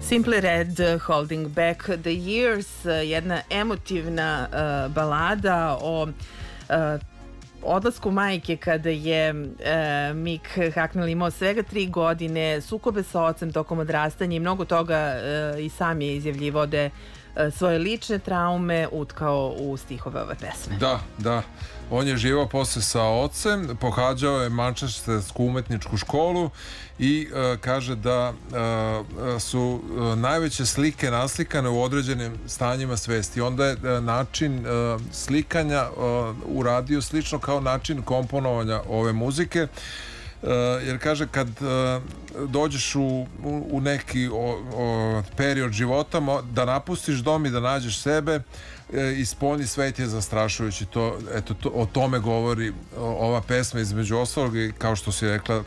Simply Red, Holding Back the Years, jedna emotivna balada o odlasku majke kada je Mick Hucknall imao svega 3 godine, sukobe sa ocem tokom odrastanja i mnogo toga i sam je izjavljivao da je svoje lične traume utkao u stihove ove pesme. Da. On je živao posle sa ocem, pohađao je Manchestersku umetničku školu i kaže da su najveće slike naslikane u određenim stanjima svesti. Onda je način slikanja uradio slično kao način komponovanja ove muzike, jer kaže kad dođeš u neki period života da napustiš dom i da nađeš sebe i spoljni svet je zastrašujući. O tome govori ova pesma između ostalog i kao što si rekla